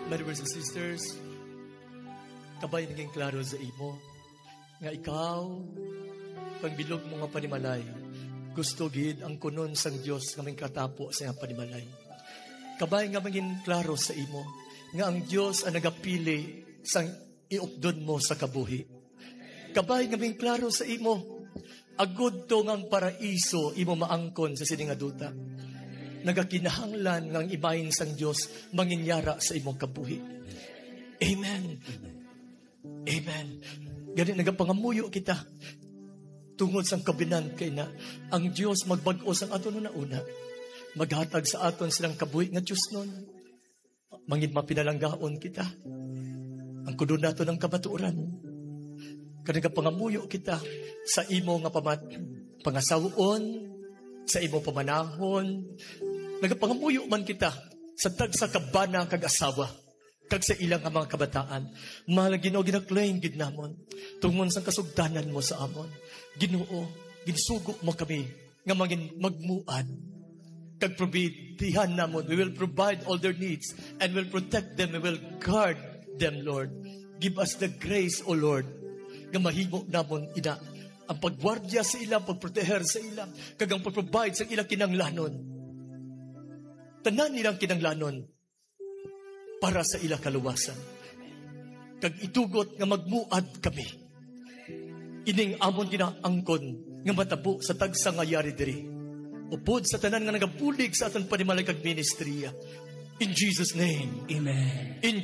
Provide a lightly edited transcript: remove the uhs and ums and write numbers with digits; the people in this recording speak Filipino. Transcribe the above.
My brothers and sisters, kabay naging klaro sa imo nga ikaw kang bilog mo nga panimalay gusto gid ang kunon sang Dios nga may katapo sa iyang panimalay. Kabay nga maging klaro sa imo nga ang Dios ang nagapili sang iupdon mo sa kabuhi. Kabay nga maging klaro sa imo agud to ngang paraiso imo maangkon sa sining nga duta. Nagakinahanglan ngang ibahin sang Dios manginyara sa imong kabuhi. Amen. Amen. Gani nagapangamuyo kita tungod sang kabinan kay na ang Dios magbag-o sang aton na una. Maghatag sa aton silang kabuhi nga Dios nun. Mangin mapinalanggaon kita. Ang kuno nato ng kabaturan. Kani nagapangamuyo kita sa imo nga pangasawon, sa imo pamanahon. Nagapangamuyo man kita sa tagsa kabana kag asawa kag sa ilang nga mga kabataan. Mahal Ginoo ginaklaim gid namon tungod sa kasugdanan mo sa amon. Ginoo, ginsugo mo kami nga magmuad kag probidihan namon. We will provide all their needs and will protect them. We will guard them, Lord. Give us the grace, O Lord, nga mahimo namon ina ang pagwardya sa ilang, pagproteher sa ilang, kag ang pagprovide sa ilang kinanglanon. Tanan nilang kinanglanon para sa ilang kaluwasan. Kag itugot nga magmuad kami. Ining amon ginaangkon nga matabo sa tagsa nga yari diri. Upod sa tanan nga nagabulig sa aton panimalay kag ministriya. In Jesus' name. Amen. In